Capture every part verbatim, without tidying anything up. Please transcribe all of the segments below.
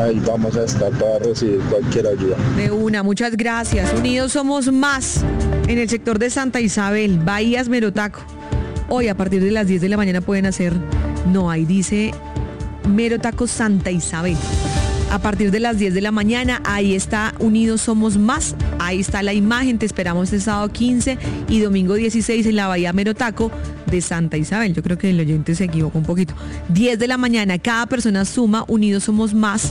Ahí vamos a estar para recibir cualquier ayuda. De una, muchas gracias. Unidos somos más en el sector de Santa Isabel, Bahías Merotaco. Hoy a partir de las diez de la mañana pueden hacer, no, ahí dice Merotaco Santa Isabel. A partir de las diez de la mañana, ahí está Unidos Somos Más, ahí está la imagen, te esperamos el sábado quince y domingo dieciséis en la Bahía Merotaco de Santa Isabel. Yo creo que el oyente se equivocó un poquito. diez de la mañana, cada persona suma, Unidos Somos Más.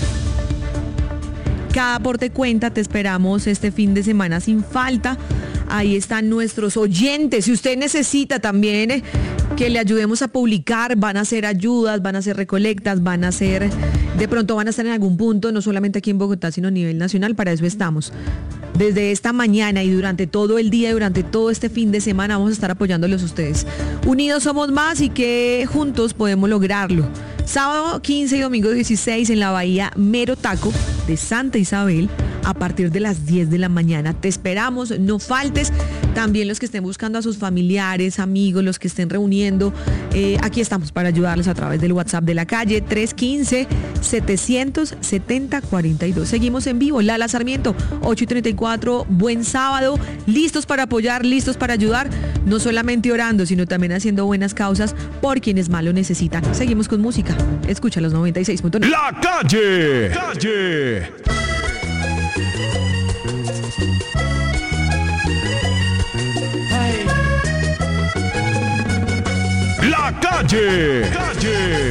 Cada aporte cuenta, te esperamos este fin de semana sin falta. Ahí están nuestros oyentes. Si usted necesita también eh, que le ayudemos a publicar, van a hacer ayudas, van a hacer recolectas, van a hacer, de pronto van a estar en algún punto, no solamente aquí en Bogotá, sino a nivel nacional, para eso estamos. Desde esta mañana y durante todo el día, durante todo este fin de semana, vamos a estar apoyándolos a ustedes. Unidos somos más y que juntos podemos lograrlo. Sábado quince y domingo dieciséis en la Bahía Merotaco de Santa Isabel a partir de las diez de la mañana. Te esperamos, no faltes. También los que estén buscando a sus familiares, amigos, los que estén reuniendo, eh, aquí estamos para ayudarlos a través del WhatsApp de la calle tres uno cinco, siete siete cero, cuatro dos. Seguimos en vivo, Lala Sarmiento, ocho y treinta y cuatro, buen sábado, listos para apoyar, listos para ayudar, no solamente orando, sino también haciendo buenas causas por quienes más lo necesitan. Seguimos con música, escucha los noventa y seis punto nueve. La calle, calle. La calle, calle.